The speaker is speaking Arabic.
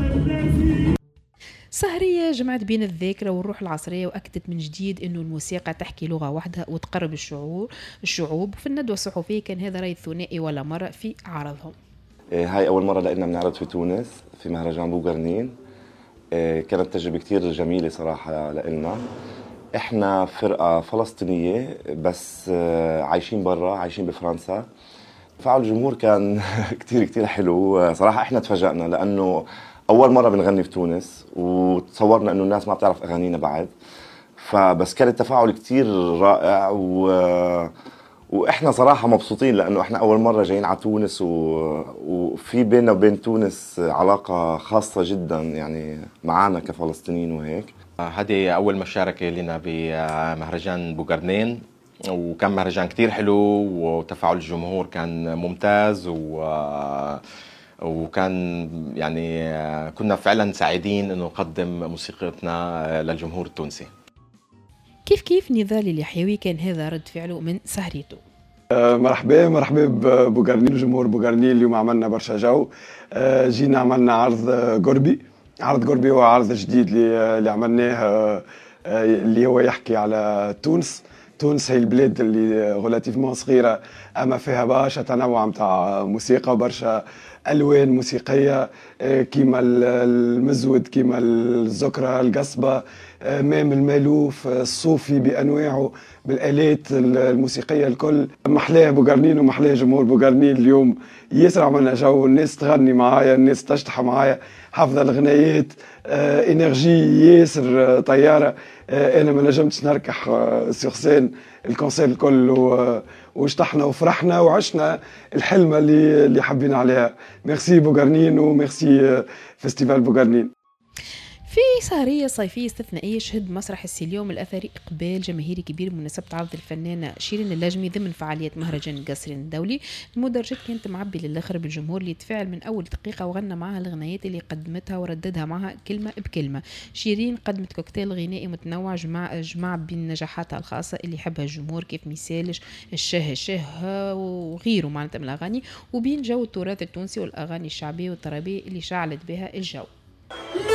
سهرية جمعت بين الذاكرة والروح العصرية، وأكدت من جديد أنه الموسيقى تحكي لغة واحدة وتقرب الشعوب. وفي الندوة الصحفية كان هذا رأي الثنائي ولا مرة في عرضهم. هاي أول مرة لنا بنعرض في تونس في مهرجان بوغرنين. كانت تجربة كتير جميلة صراحة لنا. إحنا فرقة فلسطينية بس عايشين برا، عايشين بفرنسا. تفاعل الجمهور كان كتير حلو صراحة. إحنا تفاجأنا لأنه أول مرة بنغني في تونس، وتصورنا إنه الناس ما بتعرف أغانينا بعد. فبس كان التفاعل كتير رائع واحنا صراحه مبسوطين لانه احنا اول مره جايين على تونس وفي بيننا وبين تونس علاقه خاصه جدا يعني معانا كفلسطينيين وهيك. هذه اول مشاركه لنا بمهرجان بوغرنين، وكان مهرجان كتير حلو وتفاعل الجمهور كان ممتاز وكان يعني كنا فعلا سعيدين انه نقدم موسيقتنا للجمهور التونسي. كيف نضال اليحيوي كان هذا رد فعله من سهريته؟ مرحبا ببوغرنين وجمهور بوغرنين. اليوم عملنا برشا جو. جينا عملنا عرض قربي هو عرض جديد اللي عملناه، اللي هو يحكي على تونس. تونس هي البلاد اللي غولاتيفمون صغيرة أما فيها برشا تنوع متاع موسيقى وبرشا ألوان موسيقية، كيما المزود، كيما الزكرة، القصبة، مام المالوف، الصوفي بأنواعه، بالآلات الموسيقية الكل. محلاه بوغرنين ومحلاه جمهور بوغرنين. اليوم ياسر عملنا جو، الناس تغني معايا، الناس تشطح معايا، حافظة الغنايات، انرجي ياسر طيارة. انا ما نجمتش نركح سيغ سين الكونسير الكل، وشطحنا وفرحنا وعشنا الحلمة اللي حبينا عليها. ميرسي بوغرنين وميرسي فيستيفال بوغرنين. في سهرية صيفية استثنائية شهد مسرح السيليوم الأثري إقبال جماهيري كبير بمناسبة عرض الفنانة شيرين اللجمي ضمن فعاليات مهرجان القصرين الدولي. المدرجات كانت معبي للآخر بالجمهور اللي تفاعل من أول دقيقة وغنى معها الغنايات اللي قدمتها ورددها معها كلمة بكلمة. شيرين قدمت كوكتيل غنائي متنوع جمع بين نجاحاتها الخاصة اللي يحبها الجمهور كيف مثالش الشه وغيره معناتها من الأغاني، وبين جو التراث التونسي والأغاني الشعبية والطربية اللي شعلت بها الجو.